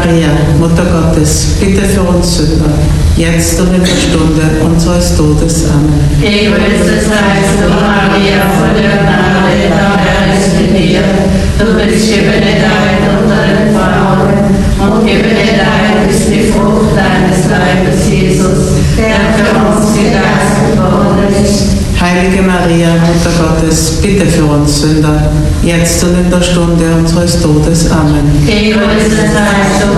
Maria, Mutter Gottes, bitte für uns Sünder, jetzt und in der Stunde unseres Todes. Amen. Gegrüßet seist du, Maria, voll der Gnade, der Herr ist mit dir. Du bist gebenedeit unter den Frauen und gebenedeit ist die Frucht deines Leibes, Jesus, der für uns Geist geworden ist. Heilige Maria, Mutter Gottes, bitte für uns Sünder, jetzt und in der Stunde unseres Todes. Amen. Gegrüßet seist du,